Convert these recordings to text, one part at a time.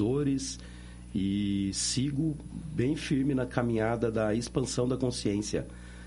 dores e sigo bem firme na caminhada da expansão da consciência,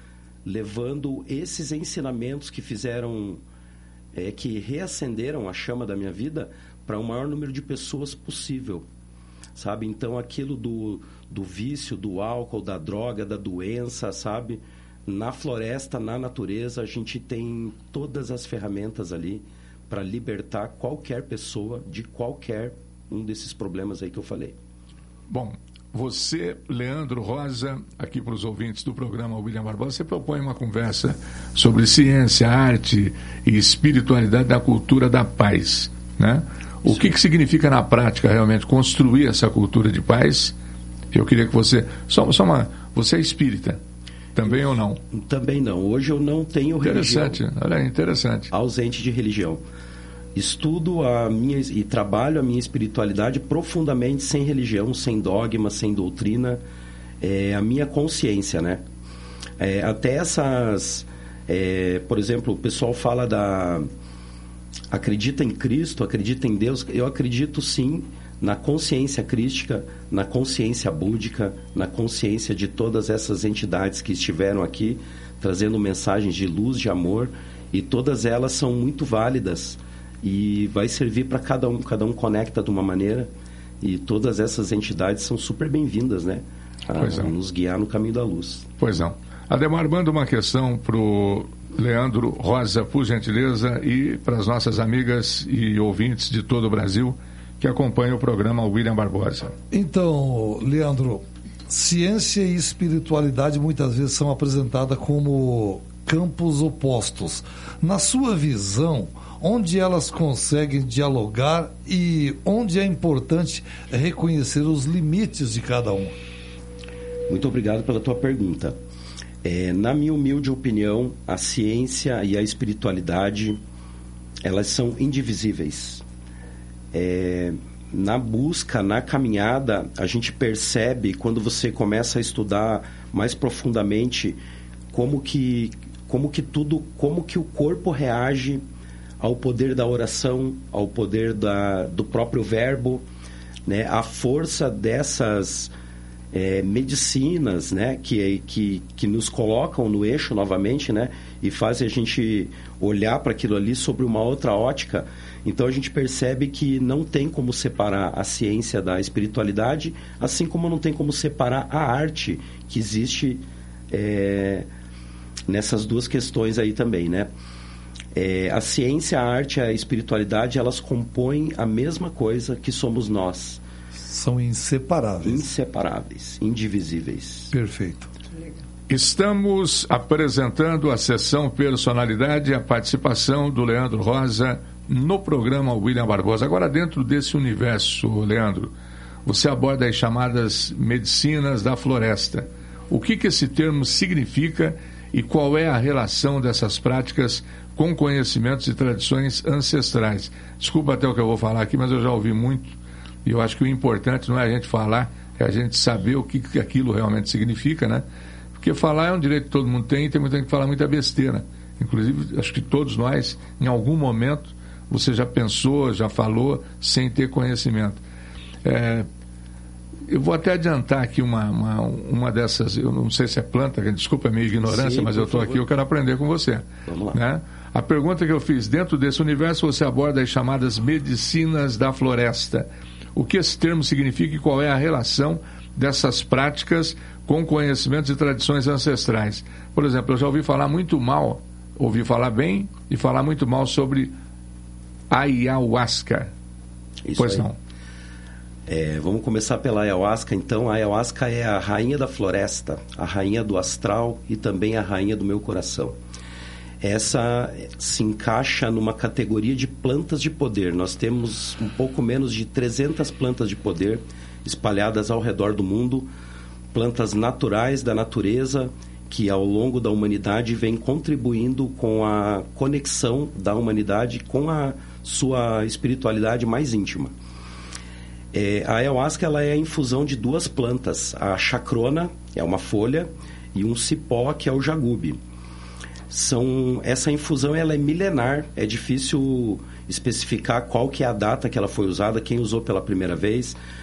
levando esses ensinamentos que fizeram, que reacenderam a chama da minha vida para o maior número de pessoas possível, sabe? Então, aquilo do vício, do álcool, da droga, da doença, sabe? Na floresta, na natureza, a gente tem todas as ferramentas ali para libertar qualquer pessoa de qualquer um desses problemas aí que eu falei. Bom, você, Leandro Rosa, aqui para os ouvintes do programa William Barbosa, você propõe uma conversa sobre ciência, arte e espiritualidade da cultura da paz, né? O que significa na prática realmente construir essa cultura de paz? Eu queria que você... Você é espírita? Também ou não? Também não. Hoje eu não tenho religião. Olha aí, interessante. Ausente de religião. Estudo e trabalho a minha espiritualidade profundamente sem religião, sem dogma, sem doutrina. A minha consciência, né? Até essas... por exemplo, o pessoal fala acredita em Cristo, acredita em Deus. Eu acredito sim na consciência crística, na consciência búdica, na consciência de todas essas entidades que estiveram aqui trazendo mensagens de luz, de amor, e todas elas são muito válidas e vai servir para cada um conecta de uma maneira, e todas essas entidades são super bem-vindas, né? A nos guiar no caminho da luz. Pois não. Ademar, manda uma questão para o Leandro Rosa, por gentileza, e para as nossas amigas e ouvintes de todo o Brasil que acompanham o programa William Barbosa. Então, Leandro, ciência e espiritualidade muitas vezes são apresentadas como campos opostos. Na sua visão, onde elas conseguem dialogar e onde é importante reconhecer os limites de cada um? Muito obrigado pela tua pergunta. Na minha humilde opinião, a ciência e a espiritualidade, elas são indivisíveis. Na busca, na caminhada, a gente percebe, quando você começa a estudar mais profundamente, como que o corpo reage ao poder da oração, ao poder do próprio verbo, né? A força dessas medicinas, né? que nos colocam no eixo novamente, né? E fazem a gente olhar para aquilo ali sobre uma outra ótica. Então a gente percebe que não tem como separar a ciência da espiritualidade, assim como não tem como separar a arte que existe nessas duas questões aí também, né? A ciência, a arte e a espiritualidade, elas compõem a mesma coisa que somos nós. São inseparáveis. Inseparáveis, indivisíveis. Perfeito. Estamos apresentando a sessão Personalidade e a participação do Leandro Rosa no programa William Barbosa. Agora, dentro desse universo, Leandro, você aborda as chamadas medicinas da floresta. O que esse termo significa e qual é a relação dessas práticas com conhecimentos e tradições ancestrais? Desculpa até o que eu vou falar aqui, mas eu já ouvi muito, e eu acho que o importante não é a gente falar, é a gente saber o que aquilo realmente significa, né? Porque falar é um direito que todo mundo tem, e tem muita gente que fala muita besteira. Inclusive, acho que todos nós, em algum momento, você já pensou, já falou, sem ter conhecimento. Eu vou até adiantar aqui uma dessas, eu não sei se é planta, desculpa a minha ignorância, sim, mas eu estou aqui, eu quero aprender com você. Vamos lá. Né? A pergunta que eu fiz, dentro desse universo, você aborda as chamadas medicinas da floresta. O que esse termo significa e qual é a relação dessas práticas com conhecimentos e tradições ancestrais? Por exemplo, eu já ouvi falar bem e falar muito mal sobre ayahuasca. Isso pois aí. Não. Vamos começar pela ayahuasca, então. A ayahuasca é a rainha da floresta, a rainha do astral e também a rainha do meu coração. Essa se encaixa numa categoria de plantas de poder. Nós temos um pouco menos de 300 plantas de poder espalhadas ao redor do mundo, plantas naturais da natureza que ao longo da humanidade vem contribuindo com a conexão da humanidade com a sua espiritualidade mais íntima. A ayahuasca, ela é a infusão de duas plantas, a chacrona, que é uma folha, e um cipó, que é o jagube. Essa infusão, ela é milenar, é difícil especificar qual que é a data que ela foi usada, quem usou pela primeira vez,